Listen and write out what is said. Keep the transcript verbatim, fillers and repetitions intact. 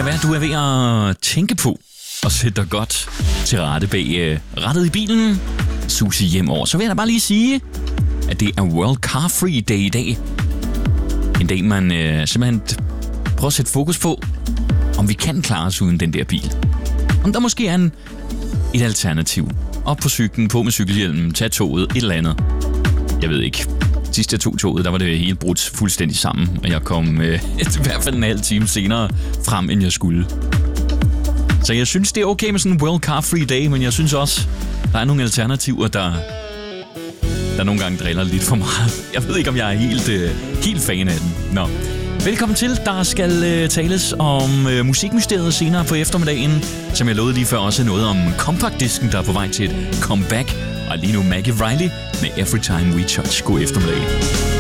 kan være, at du er ved at tænke på og sætte dig godt til rette bag uh, rattet i bilen. Susie hjem over. Så vil jeg da bare lige sige, at det er World Car Free Day i dag. En dag, man uh, simpelthen prøver at sætte fokus på, om vi kan klare os uden den der bil. Om der måske er en, et alternativ. Op på cyklen, på med cykelhjelmen, tag toget, et eller andet. Jeg ved ikke. Sidst jeg tog toget, der var det helt brudt fuldstændig sammen, og jeg kom øh, i hvert fald en halv time senere frem, end jeg skulle. Så jeg synes, det er okay med sådan en World Car Free Day, men jeg synes også, der er nogle alternativer, der, der nogle gange driller lidt for meget. Jeg ved ikke, om jeg er helt, øh, helt fan af den. Nå. Velkommen til. Der skal øh, tales om øh, musikmysteriet senere på eftermiddagen. Som jeg lovede lige før, også noget om compact-disken, der er på vej til et comeback. Og lige nu Maggie Riley med Every Time We Touch. God eftermiddag.